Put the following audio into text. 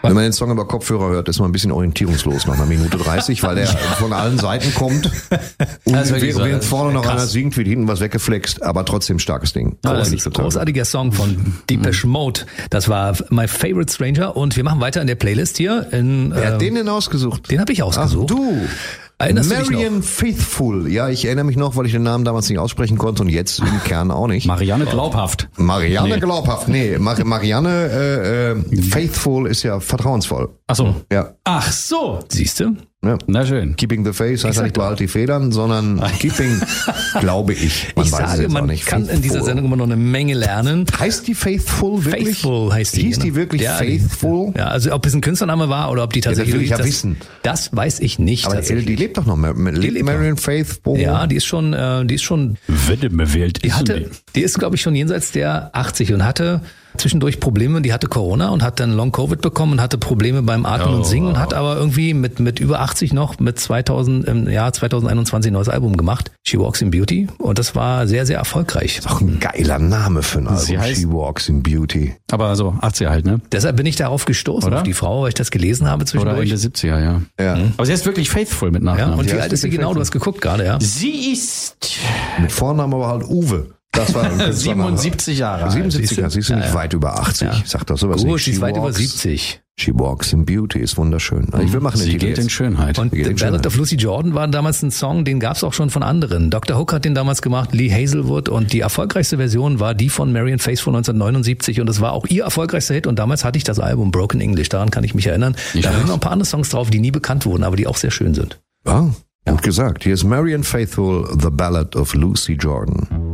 Wenn man den Song über Kopfhörer hört, ist man ein bisschen orientierungslos nach einer Minute 30, weil der von allen Seiten kommt. Und während vorne noch einer singt, wird hinten was weggeflext, aber trotzdem starkes Ding. Das ist ein großartiger Song von Depeche Mode. Das war My Favorite Stranger und wir machen weiter in der Playlist hier. Wer hat den denn ausgesucht? Den habe ich ausgesucht. Ach, du! Erinnerst du dich noch? Marianne Faithfull. Ja, ich erinnere mich noch, weil ich den Namen damals nicht aussprechen konnte und jetzt im Kern auch nicht. Marianne Glaubhaft. Marianne Glaubhaft. Nee, Marianne Faithfull ist ja vertrauensvoll. Ach so. Ja. Ach so. Siehste? Ja. Na schön. Keeping the Faith heißt ja nicht behalt die Federn, sondern Keeping, glaube ich. Ich sage, man kann in dieser Sendung immer noch eine Menge lernen. Heißt die Faithful wirklich? Faithful heißt die. Hieß die wirklich Faithful? Ja, also ob es ein Künstlername war oder ob die tatsächlich... Ja, das will ich ja wissen. Das weiß ich nicht. Aber die lebt doch noch. Marianne Faithfull. Ja, die ist schon... Wenn mir wählt, die ist, glaube ich, schon jenseits der 80 und hatte zwischendurch Probleme. Die hatte Corona und hat dann Long-Covid bekommen und hatte Probleme beim Atmen und Singen und hat aber irgendwie mit über 80 noch mit 2021 ein neues Album gemacht. She Walks in Beauty. Und das war sehr, sehr erfolgreich. Ist auch ein geiler Name für ein Album. Sie heißt, She Walks in Beauty. Aber so 80er halt, ne? Deshalb bin ich darauf gestoßen, auf die Frau, weil ich das gelesen habe zwischendurch. Oder Ende 70er, ja. Mhm. Aber sie ist wirklich Faithful mit Nachnamen. Ja, und wie alt ist sie genau? Du hast geguckt gerade, ja? Sie ist... Mit Vornamen aber halt Uwe. Das war 77 Jahre alt. 77er, sie ist nicht weit über 80. Ja. Sag doch sowas Gut, nicht. sie ist weit über 70. She Walks in Beauty ist wunderschön. Ich will machen Sie geht in Schönheit. Und The Ballad of Lucy Jordan war damals ein Song, den gab es auch schon von anderen. Dr. Hook hat den damals gemacht, Lee Hazelwood, und die erfolgreichste Version war die von Marianne Faithfull 1979 und das war auch ihr erfolgreichster Hit und damals hatte ich das Album Broken English, daran kann ich mich erinnern. Da waren noch ein paar andere Songs drauf, die nie bekannt wurden, aber die auch sehr schön sind. Ja, gut gesagt. Hier ist Marianne Faithfull, The Ballad of Lucy Jordan.